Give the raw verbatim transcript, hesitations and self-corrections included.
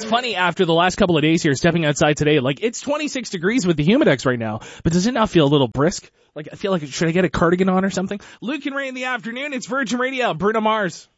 It's funny after the last couple of days here, stepping outside today, like it's twenty-six degrees with the Humidex right now, but does it not feel a little brisk? Like I feel like, should I get a cardigan on or something? Luke and Ray in the afternoon, it's Virgin Radio, Bruno Mars.